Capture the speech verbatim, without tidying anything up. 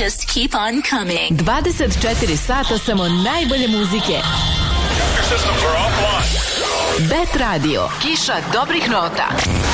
just keep on coming. dvadeset četiri sata samo najbolje muzike. Bet Radio, kiša dobrih nota.